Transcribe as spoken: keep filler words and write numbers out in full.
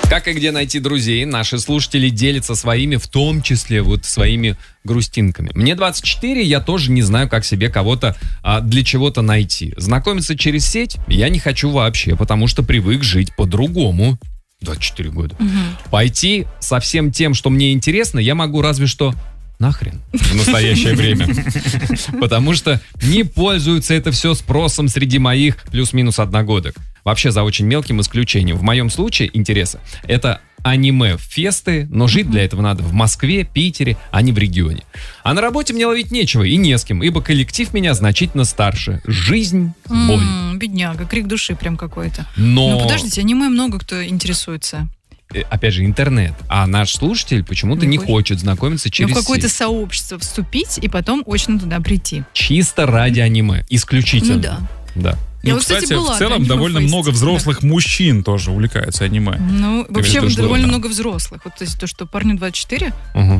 Как и где найти друзей, наши слушатели делятся своими, в том числе вот своими грустинками. Мне двадцать четыре, я тоже не знаю, как себе кого-то а, для чего-то найти. Знакомиться через сеть я не хочу вообще, потому что привык жить по-другому. двадцать четыре года. Угу. Пойти со всем тем, что мне интересно, я могу разве что нахрен в настоящее время. Потому что не пользуется это все спросом среди моих плюс-минус одногодок. Вообще за очень мелким исключением. В моем случае интереса это аниме-фесты, но жить для этого надо в Москве, Питере, а не в регионе. А на работе мне ловить нечего и не с кем, ибо коллектив меня значительно старше. Жизнь — боль. М-м, бедняга, крик души прям какой-то. Но... Ну подождите, аниме много кто интересуется. Опять же, интернет. А наш слушатель почему-то не, не хочет. хочет знакомиться через сеть. Ну, в какое-то сообщество вступить и потом очно туда прийти. Чисто ради аниме. Исключительно. Ну да. Да. Ну, Я, кстати, кстати, была в целом довольно фейст, много взрослых да. мужчин тоже увлекаются аниме. Ну, вообще Говорит, довольно да. много взрослых. Вот то, есть, то, что парню двадцать четыре, угу.